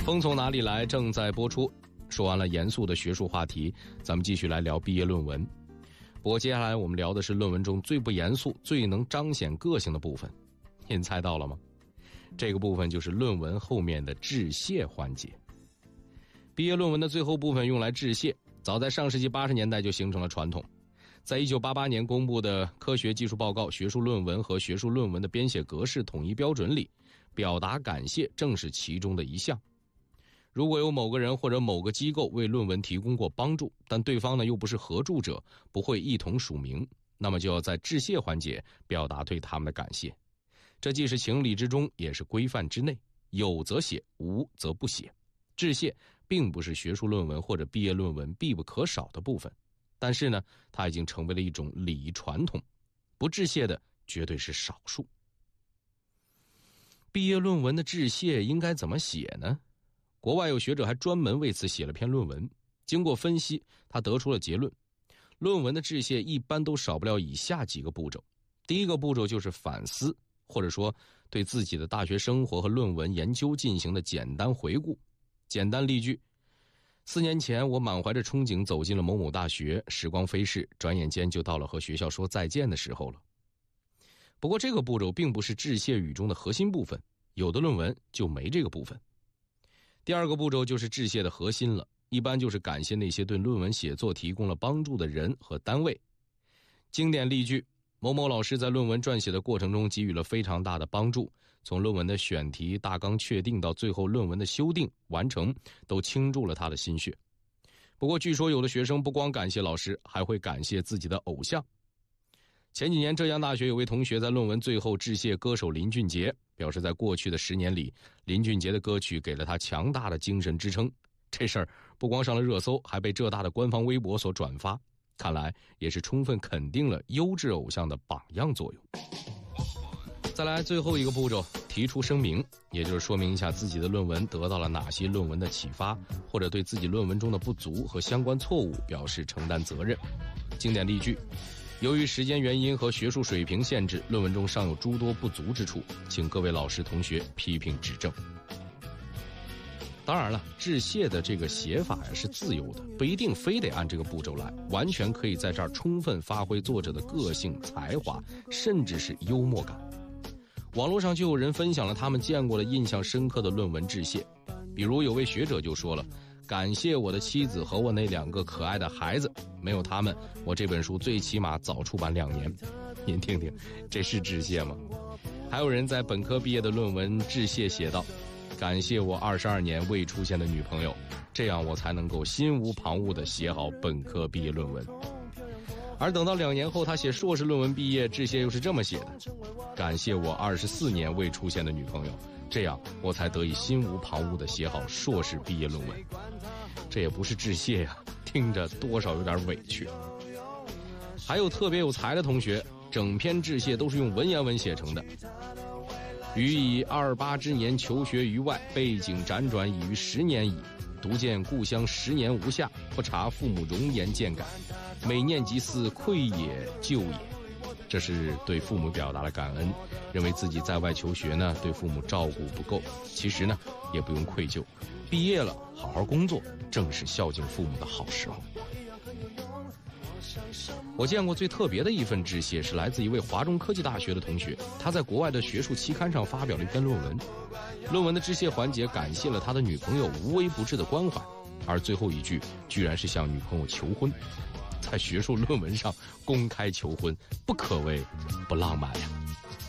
风从哪里来正在播出。说完了严肃的学术话题，咱们继续来聊毕业论文。不过接下来我们聊的是论文中最不严肃、最能彰显个性的部分。您猜到了吗？这个部分就是论文后面的致谢环节。毕业论文的最后部分用来致谢，早在上世纪80年代就形成了传统。在1988年公布的《科学技术报告学术论文和学术论文的编写格式统一标准》里，表达感谢正是其中的一项。如果有某个人或者某个机构为论文提供过帮助，但对方呢又不是合著者，不会一同署名，那么就要在致谢环节表达对他们的感谢。这既是情理之中，也是规范之内，有则写，无则不写。致谢并不是学术论文或者毕业论文必不可少的部分，但是呢，它已经成为了一种礼仪传统，不致谢的绝对是少数。毕业论文的致谢应该怎么写呢？国外有学者还专门为此写了篇论文，经过分析，他得出了结论：论文的致谢一般都少不了以下几个步骤。第一个步骤就是反思，或者说对自己的大学生活和论文研究进行的简单回顾。简单例句：4年前我满怀着憧憬走进了某某大学，时光飞逝，转眼间就到了和学校说再见的时候了。不过这个步骤并不是致谢语中的核心部分，有的论文就没这个部分。第二个步骤就是致谢的核心了，一般就是感谢那些对论文写作提供了帮助的人和单位。经典例句：某某老师在论文撰写的过程中给予了非常大的帮助，从论文的选题、大纲确定到最后论文的修订、完成，都倾注了他的心血。不过据说有的学生不光感谢老师，还会感谢自己的偶像。前几年浙江大学有位同学在论文最后致谢歌手林俊杰，表示在过去的10年里，林俊杰的歌曲给了他强大的精神支撑。这事儿不光上了热搜，还被浙大的官方微博所转发，看来也是充分肯定了优质偶像的榜样作用。再来最后一个步骤，提出声明，也就是说明一下自己的论文得到了哪些论文的启发，或者对自己论文中的不足和相关错误表示承担责任。经典例句：由于时间原因和学术水平限制，论文中尚有诸多不足之处，请各位老师同学批评指正。当然了，致谢的这个写法是自由的，不一定非得按这个步骤来，完全可以在这儿充分发挥作者的个性、才华，甚至是幽默感。网络上就有人分享了他们见过的印象深刻的论文致谢，比如有位学者就说了：感谢我的妻子和我那2个可爱的孩子，没有他们，我这本书最起码早出版2年。您听听，这是致谢吗？还有人在本科毕业的论文致谢写道：感谢我22年未出现的女朋友，这样我才能够心无旁骛地写好本科毕业论文。而等到2年后他写硕士论文毕业，致谢又是这么写的：感谢我24年未出现的女朋友，这样我才得以心无旁骛地写好硕士毕业论文。这也不是致谢呀，听着多少有点委屈。还有特别有才的同学，整篇致谢都是用文言文写成的。余以28之年求学于外，背井辗转已逾10年矣。独见故乡10年无下，不察父母容颜渐改，每念即思愧也疚也。这是对父母表达了感恩，认为自己在外求学呢，对父母照顾不够，其实呢也不用愧疚，毕业了好好工作，正是孝敬父母的好时候。我见过最特别的一份致谢是来自一位华中科技大学的同学，他在国外的学术期刊上发表了一篇论文，论文的致谢环节感谢了他的女朋友无微不至的关怀，而最后一句居然是向女朋友求婚。在学术论文上公开求婚，不可谓不浪漫呀。